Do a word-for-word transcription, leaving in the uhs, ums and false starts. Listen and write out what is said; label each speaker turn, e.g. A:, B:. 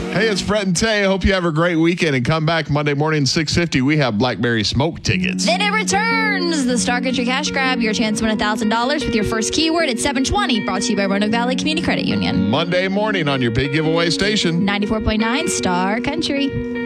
A: Hey, it's Brett and Tay. I hope you have a great weekend and come back Monday morning, six fifty. We have Blackberry Smoke tickets.
B: Then it returns. The Star Country Cash Grab. Your chance to win one thousand dollars with your first keyword at seven twenty. Brought to you by Roanoke Valley Community Credit Union.
A: Monday morning on your big giveaway station.
B: ninety-four point nine Star Country.